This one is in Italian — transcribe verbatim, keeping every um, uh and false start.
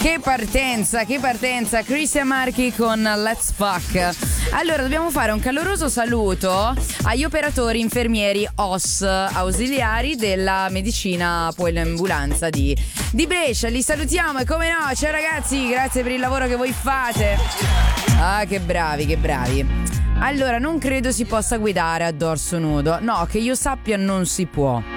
Che partenza, che partenza. Christian Marchi con Let's Fuck. Allora, dobbiamo fare un caloroso saluto agli operatori infermieri O S, ausiliari della medicina poliambulanza di, di Brescia. Li salutiamo e come no, ciao ragazzi, grazie per il lavoro che voi fate. Ah, che bravi, che bravi. Allora, non credo si possa guidare a dorso nudo. No, che io sappia non si può.